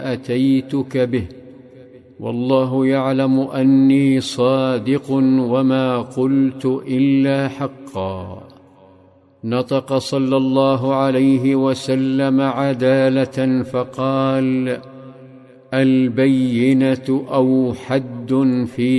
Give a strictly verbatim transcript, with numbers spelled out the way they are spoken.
أتيتك به، والله يعلم أني صادق وما قلت إلا حقا. نطق صلى الله عليه وسلم عدالة فقال: البينة أو حد في